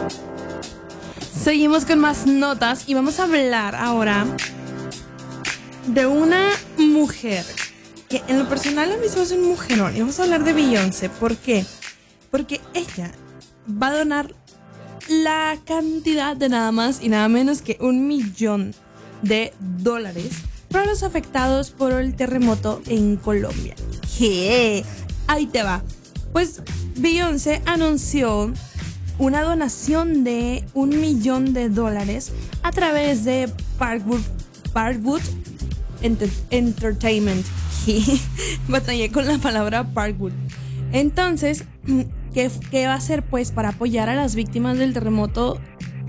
Seguimos con más notas y vamos a hablar ahora de una mujer que en lo personal a mí se me hace un mujerón. Y vamos a hablar de Beyoncé. ¿Por qué? Porque ella va a donar la cantidad de nada más y nada menos que $1 millón para los afectados por el terremoto en Colombia. ¿Qué? Ahí te va. Pues Beyoncé anunció una donación de $1 millón a través de Parkwood Entertainment. Batallé con la palabra Parkwood. Entonces, ¿qué va a hacer? Pues para apoyar a las víctimas del terremoto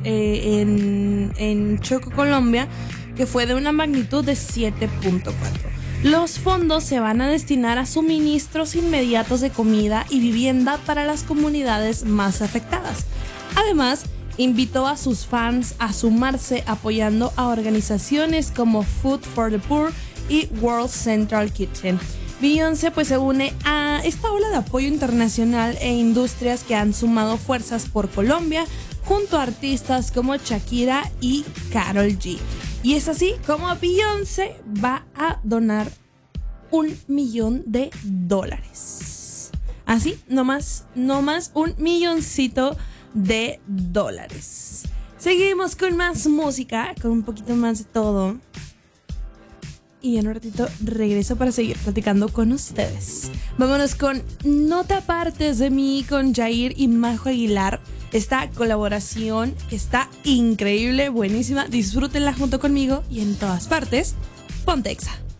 en Chocó, Colombia, que fue de una magnitud de 7.4. Los fondos se van a destinar a suministros inmediatos de comida y vivienda para las comunidades más afectadas. Además, invitó a sus fans a sumarse apoyando a organizaciones como Food for the Poor y World Central Kitchen. Beyoncé pues se une a esta ola de apoyo internacional e industrias que han sumado fuerzas por Colombia junto a artistas como Shakira y Karol G. Y es así como Beyoncé va a donar $1 millón. Así, no más $1 milloncito. Seguimos con más música, con un poquito más de todo. Y en un ratito regreso para seguir platicando con ustedes. Vámonos con No te apartes de mí con Jair y Majo Aguilar. Esta colaboración que está increíble, buenísima. Disfrútenla junto conmigo y en todas partes. Ponte Exa.